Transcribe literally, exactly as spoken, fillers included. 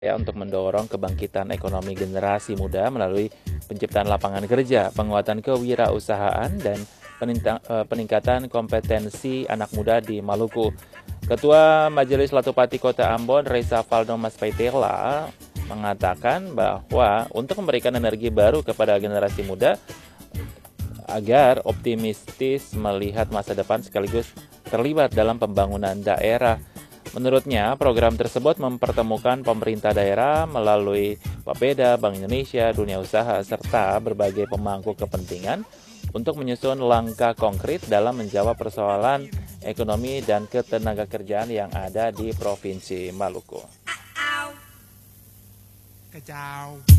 ya untuk mendorong kebangkitan ekonomi generasi muda melalui penciptaan lapangan kerja, penguatan kewirausahaan, dan peningkatan kompetensi anak muda di Maluku. Ketua Majelis Latupati Kota Ambon, Reza Faldo Maspaitela, mengatakan bahwa untuk memberikan energi baru kepada generasi muda agar optimistis melihat masa depan sekaligus terlibat dalam pembangunan daerah. Menurutnya, program tersebut mempertemukan pemerintah daerah melalui Bapeda, Bank Indonesia, dunia usaha, serta berbagai pemangku kepentingan untuk menyusun langkah konkret dalam menjawab persoalan ekonomi dan ketenagakerjaan yang ada di Provinsi Maluku. Kacau.